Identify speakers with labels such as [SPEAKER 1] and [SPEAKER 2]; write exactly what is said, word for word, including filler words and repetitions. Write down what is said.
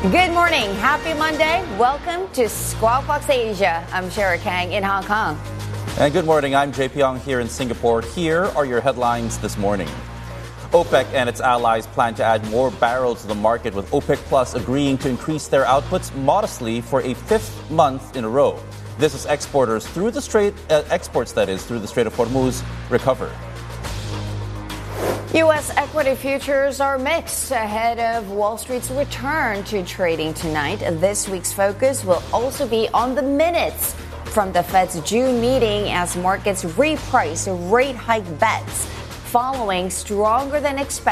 [SPEAKER 1] Good morning. Happy Monday. Welcome to Squawk Box Asia. I'm Shara Kang in Hong Kong.
[SPEAKER 2] And good morning. I'm Jay Pyong here in Singapore. Here are your headlines this morning. OPEC and its allies plan to add more barrels to the market, with OPEC Plus agreeing to increase their outputs modestly for a fifth month in a row. This as exporters through the Strait, uh, exports that is, through the Strait of Hormuz recover.
[SPEAKER 1] U S equity futures are mixed ahead of Wall Street's return to trading tonight. This week's focus will also be on the minutes from the Fed's June meeting as markets reprice rate hike bets following stronger than expected